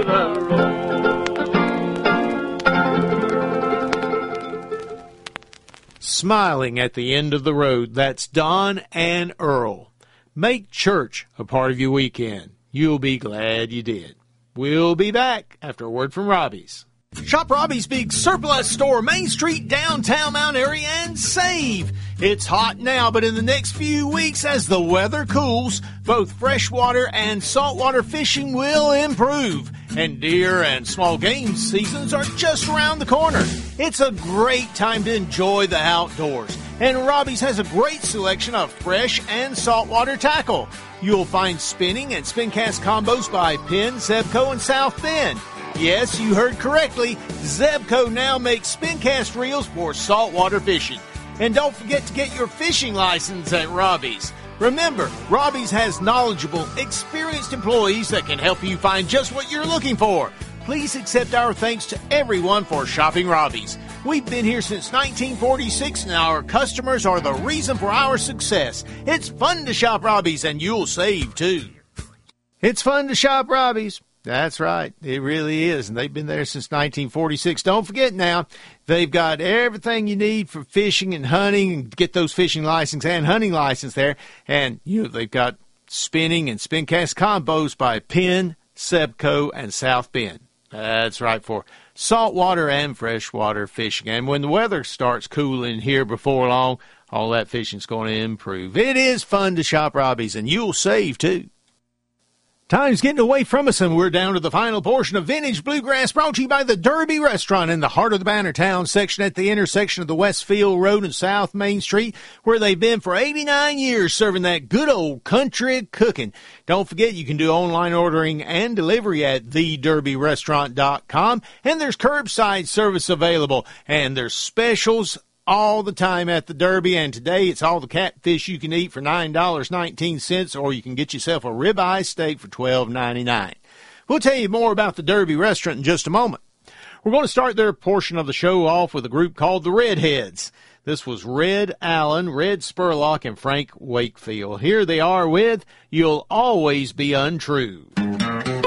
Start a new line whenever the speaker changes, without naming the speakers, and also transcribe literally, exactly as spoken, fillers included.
the road.
Smiling at the end of the road, that's Don and Earl. Make church a part of your weekend. You'll be glad you did. We'll be back after a word from Robbie's. Shop Robbie's Big Surplus Store, Main Street, downtown Mount Airy, and save. It's hot now, but in the next few weeks, as the weather cools, both freshwater and saltwater fishing will improve. And deer and small game seasons are just around the corner. It's a great time to enjoy the outdoors. And Robbie's has a great selection of fresh and saltwater tackle. You'll find spinning and spin cast combos by Penn, Zebco, and South Bend. Yes, you heard correctly. Zebco now makes spin cast reels for saltwater fishing. And don't forget to get your fishing license at Robbie's. Remember, Robbie's has knowledgeable, experienced employees that can help you find just what you're looking for. Please accept our thanks to everyone for shopping Robbie's. We've been here since nineteen forty-six, and our customers are the reason for our success. It's fun to shop Robbie's, and you'll save, too. It's fun to shop Robbie's. That's right. It really is. And they've been there since nineteen forty-six. Don't forget now, they've got everything you need for fishing and hunting, and get those fishing license and hunting license there. And, you know, they've got spinning and spin cast combos by Penn, Zebco, and South Bend. That's right, for saltwater and freshwater fishing. And when the weather starts cooling here before long, all that fishing's going to improve. It is fun to shop Robbie's, and you'll save, too. Time's getting away from us, and we're down to the final portion of Vintage Bluegrass, brought to you by the Derby Restaurant in the heart of the Bannertown section at the intersection of the Westfield Road and South Main Street, where they've been for eighty-nine years serving that good old country cooking. Don't forget, you can do online ordering and delivery at the derby restaurant dot com, and there's curbside service available, and there's specials all the time at the Derby, and today it's all the catfish you can eat for nine dollars and nineteen cents, or you can get yourself a ribeye steak for twelve ninety-nine. We'll tell you more about the Derby Restaurant in just a moment. We're going to start their portion of the show off with a group called the Redheads. This was Red Allen, Red Spurlock, and Frank Wakefield. Here they are with You'll Always Be Untrue.